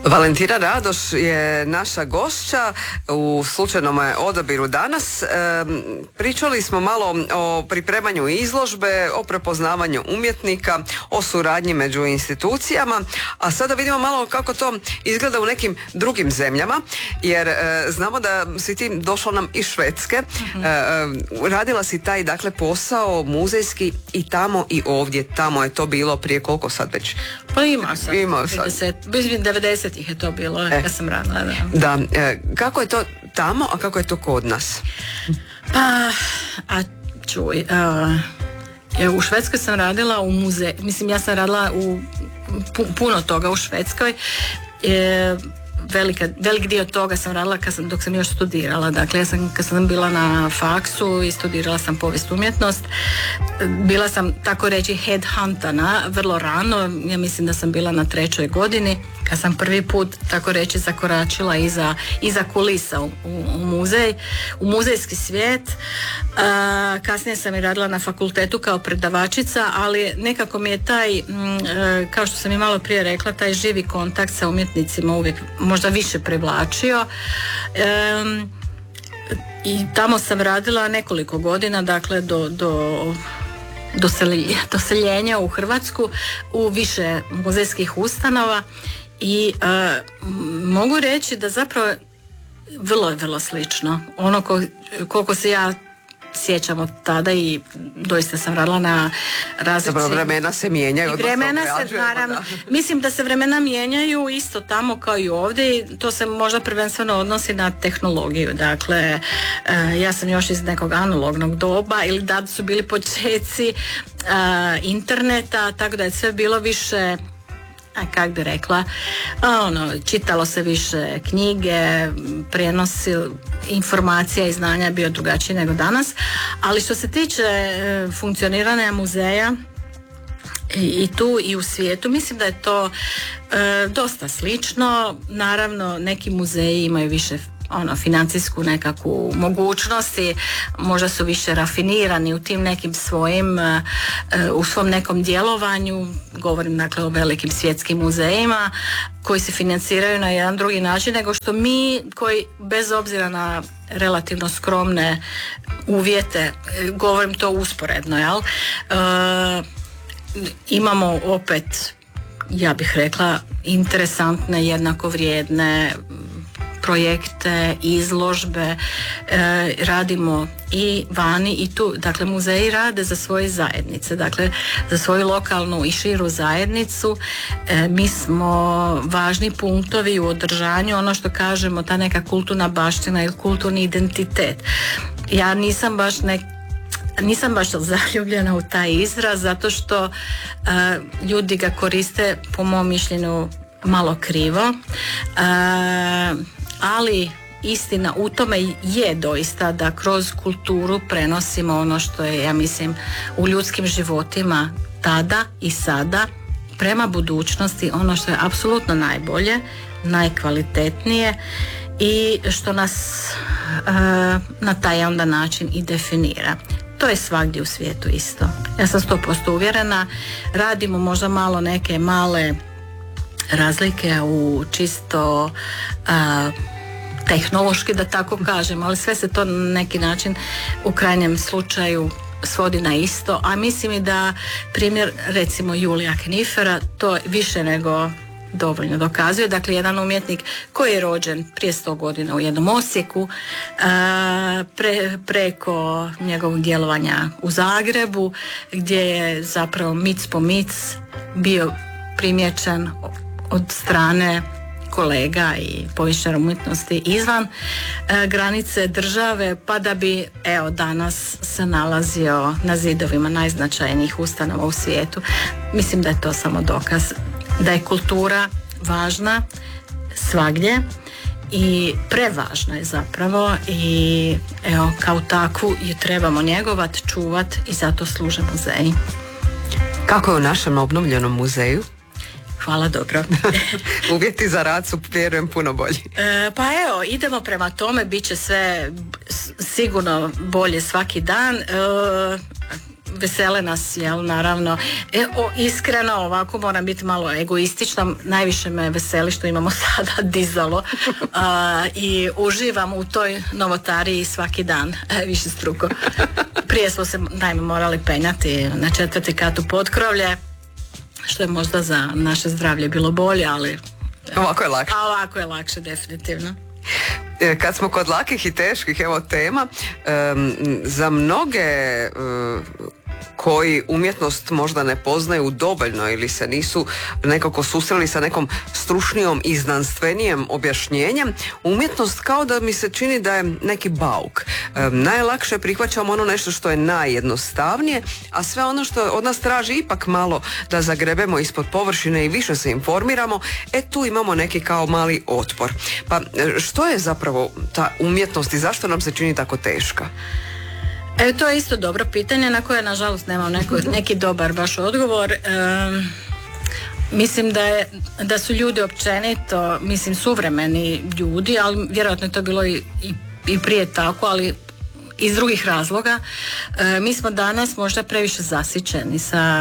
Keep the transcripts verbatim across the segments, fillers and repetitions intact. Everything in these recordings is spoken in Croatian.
Valentina Radoš je naša gošća u slučajnom odabiru danas. E, pričali smo malo o pripremanju izložbe, o prepoznavanju umjetnika, o suradnji među institucijama, a sada vidimo malo kako to izgleda u nekim drugim zemljama, jer e, znamo da si ti došla nam iz Švedske, uh-huh. e, radila si taj dakle posao muzejski i tamo i ovdje. Tamo je to bilo prije koliko sad već? Pa ima sad. Ima sad. devedesetih je to bilo, e. kad sam radila. Da, da e, kako je to tamo, a kako je to kod nas? Pa, a čuj, uh, u Švedskoj sam radila u muzeju, mislim ja sam radila u pu- puno toga u Švedskoj. E, Velika, velik dio toga sam radila kad sam, dok sam još studirala. Dakle, ja sam, kad sam bila na faksu i studirala sam povijest umjetnost, bila sam, tako reći, headhuntana vrlo rano. Ja mislim da sam bila na trećoj godini kad sam prvi put, tako reći, zakoračila iza, iza kulisa u, u muzej, u muzejski svijet. A, kasnije sam i radila na fakultetu kao predavačica, ali nekako mi je taj, m, kao što sam i malo prije rekla, taj živi kontakt sa umjetnicima uvijek možda više privlačio. E, i tamo sam radila nekoliko godina, dakle do, do doseljenja u Hrvatsku u više muzejskih ustanova i e, mogu reći da zapravo vrlo, vrlo slično. Ono ko, koliko se ja sjećam od tada i doista sam radila na različitim... Dobro, vremena se mijenjaju. Vremena se, naravno, da. Mislim da se vremena mijenjaju isto tamo kao i ovdje i to se možda prvenstveno odnosi na tehnologiju. Dakle, uh, ja sam još iz nekog analognog doba ili da su bili počeci uh, interneta, tako da je sve bilo više... A kak bi rekla, ono, čitalo se više knjige, prijenosi informacija i znanja je bio drugačiji nego danas, ali što se tiče e, funkcioniranja muzeja i, i tu i u svijetu, mislim da je to e, dosta slično. Naravno, neki muzeji imaju više ono, financijsku nekakvu mogućnost i možda su više rafinirani u tim nekim svojim u svom nekom djelovanju, govorim dakle o velikim svjetskim muzejima koji se financiraju na jedan drugi način nego što mi koji bez obzira na relativno skromne uvjete, govorim to usporedno, jel? E, imamo opet, ja bih rekla, interesantne, jednako vrijedne projekte, izložbe, e, radimo i vani i tu, dakle muzeji rade za svoje zajednice, dakle za svoju lokalnu i širu zajednicu. E, mi smo važni punktovi u održanju, ono što kažemo, ta neka kulturna baština ili kulturni identitet. Ja nisam baš nek Nisam baš zaljubljena u taj izraz zato što uh, ljudi ga koriste po mom mišljenju malo krivo, uh, ali istina u tome je doista da kroz kulturu prenosimo ono što je, ja mislim, u ljudskim životima tada i sada prema budućnosti, ono što je apsolutno najbolje, najkvalitetnije i što nas uh, na taj onda način i definira. To je svagdje u svijetu isto. Ja sam sto posto uvjerena. Radimo možda malo neke male razlike u čisto a, tehnološki, da tako kažem, ali sve se to na neki način u krajnjem slučaju svodi na isto, a mislim i da primjer recimo Julija Knifera to više nego dovoljno dokazuje. Dakle, jedan umjetnik koji je rođen prije sto godina u jednom Osijeku, pre, preko njegovog djelovanja u Zagrebu, gdje je zapravo mic po mic bio primjećen od strane kolega i povjesničara umjetnosti izvan e, granice države, pa da bi evo danas se nalazio na zidovima najznačajnijih ustanova u svijetu. Mislim da je to samo dokaz da je kultura važna svagdje i prevažna je zapravo i evo kao takvu ju trebamo njegovat, čuvat i zato služe muzeji. Kako je u našem obnovljenom muzeju? Hvala, dobro. Uvjeti za rad su, vjerujem, puno bolji. E, pa evo, idemo prema tome, bit će sve sigurno bolje svaki dan. E, vesele nas, jel, naravno. E, o, iskreno, ovako moram biti malo egoistična, najviše me veseli što imamo sada dizalo a, i uživam u toj novotariji svaki dan, e, više struko. Prije smo se naime morali penjati na četvrti kat u potkrovlje, što je možda za naše zdravlje bilo bolje, ali ovako je lakše. A ovako je lakše, definitivno. Kad smo kod lakih i teških, evo tema, um, za mnoge um, koji umjetnost možda ne poznaju dovoljno ili se nisu nekako susreli sa nekom stručnijom i znanstvenijem objašnjenjem, umjetnost kao da mi se čini da je neki bauk. Um, najlakše prihvaćamo ono nešto što je najjednostavnije, a sve ono što od nas traži ipak malo da zagrebemo ispod površine i više se informiramo, e tu imamo neki kao mali otpor. Pa što je zapravo ta umjetnost i zašto nam se čini tako teška? E, to je isto dobro pitanje na koje nažalost nemam neko, neki dobar baš odgovor. E, mislim da, je, da su ljudi općenito, mislim suvremeni ljudi, ali vjerojatno je to bilo i, i, i prije tako, ali iz drugih razloga. E, mi smo danas možda previše zasićeni sa,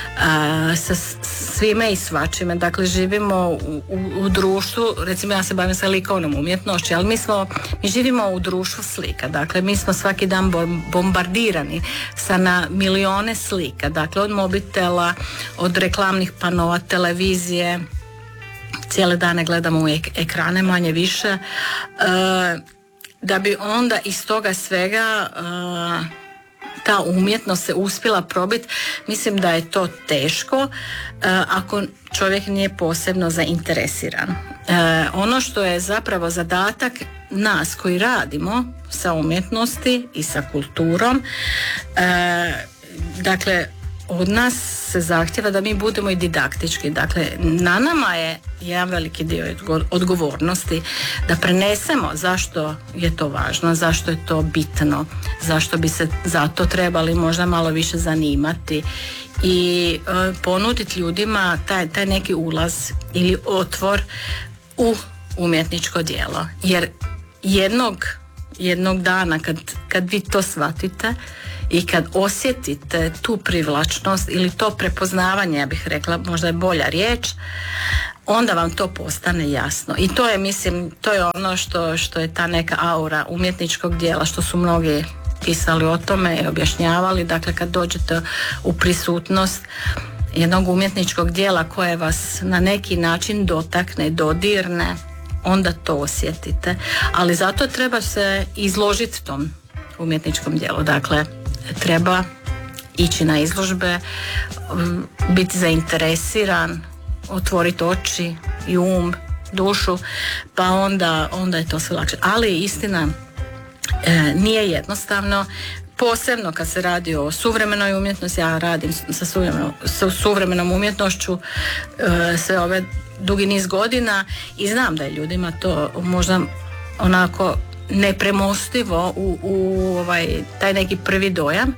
a, sa svime i svačime. Dakle, živimo u, u, u društvu, recimo ja se bavim sa likovnom umjetnošću, ali mi smo, mi živimo u društvu slika. Dakle, mi smo svaki dan bombardirani sa na milione slika. Dakle, od mobitela, od reklamnih panova, televizije, cijele dane gledamo u ek- ekrane manje više. E, da bi onda iz toga svega uh, ta umjetnost se uspjela probiti, mislim da je to teško uh, ako čovjek nije posebno zainteresiran. Uh, ono što je zapravo zadatak nas koji radimo sa umjetnosti i sa kulturom, uh, dakle od nas se zahtjeva da mi budemo i didaktički. Dakle, na nama je jedan veliki dio odgovornosti da prenesemo zašto je to važno, zašto je to bitno, zašto bi se za to trebali možda malo više zanimati i e, ponuditi ljudima taj, taj neki ulaz ili otvor u umjetničko djelo. Jer jednog, jednog dana kad, kad vi to shvatite i kad osjetite tu privlačnost ili to prepoznavanje, ja bih rekla, možda je bolja riječ, onda vam to postane jasno. I to je, mislim, to je ono što, što je ta neka aura umjetničkog djela, što su mnogi pisali o tome i objašnjavali. Dakle, kad dođete u prisutnost jednog umjetničkog djela koje vas na neki način dotakne, dodirne, onda to osjetite. Ali zato treba se izložiti tom umjetničkom djelu. Dakle, treba ići na izložbe, biti zainteresiran, otvoriti oči i um, dušu, pa onda, onda je to sve lakše. Ali istina e, nije jednostavno, posebno kad se radi o suvremenoj umjetnosti. Ja radim sa suvremenom, sa suvremenom umjetnošću e, sve ove dugi niz godina i znam da je ljudima to možda onako nepremostivo u, u ovaj, taj neki prvi dojam,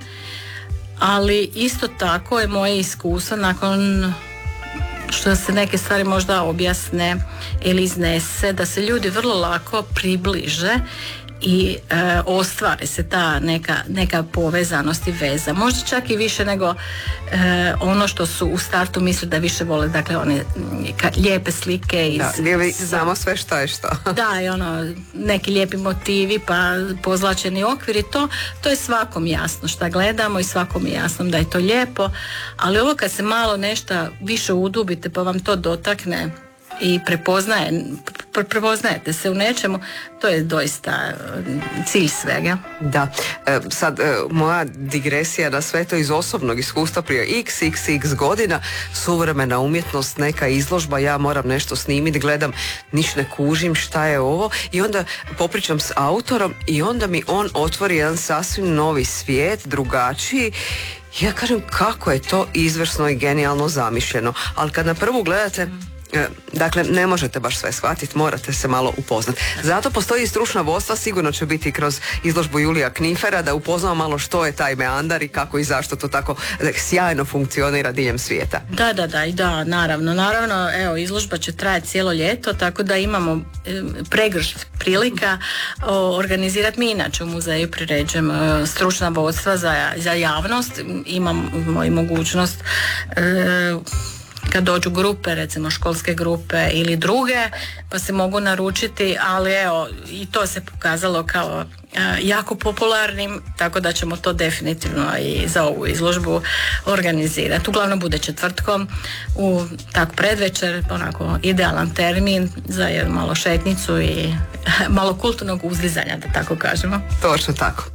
ali isto tako je moje iskustvo nakon što se neke stvari možda objasne ili iznese, da se ljudi vrlo lako približe i e, ostvari se ta neka, neka povezanost i veza. Možda čak i više nego e, ono što su u startu misli da više vole, dakle one ka, lijepe slike iz, da, gdje znamo sve šta je šta. Da, i ono neki lijepi motivi pa pozlačeni okvir i to, to je svakom jasno šta gledamo i svakom je jasno da je to lijepo, ali ovo kad se malo nešto više udubite pa vam to dotakne i prepoznaje, pre, prepoznajete se u nečemu, to je doista cilj svega. Da, e, sad e, moja digresija na sve to iz osobnog iskustva prije iks iks iks godina, suvremena umjetnost, neka izložba, ja moram nešto snimiti, gledam, niš ne kužim šta je ovo i onda popričam s autorom i onda mi on otvori jedan sasvim novi svijet, drugačiji. Ja kažem kako je to izvrsno i genijalno zamišljeno, ali kad na prvu gledate Dakle, ne možete baš sve shvatiti, morate se malo upoznati. Zato postoji i stručna vodstva, sigurno će biti kroz izložbu Julija Knifera da upoznamo malo što je taj meandar i kako i zašto to tako sjajno funkcionira diljem svijeta. Da, da, da, i da, naravno. Naravno, evo, izložba će trajati cijelo ljeto, tako da imamo pregršt prilika organizirati. Mi inače u muzeju priređujemo stručna vodstva za, za javnost, imamo i mogućnost e, kad dođu grupe, recimo školske grupe ili druge, pa se mogu naručiti, ali evo, i to se pokazalo kao a, jako popularnim, tako da ćemo to definitivno i za ovu izložbu organizirati. Uglavnom bude četvrtkom u tak predvečer, onako idealan termin za jednu malo šetnicu i malo kulturnog uzlizanja, da tako kažemo. Točno tako.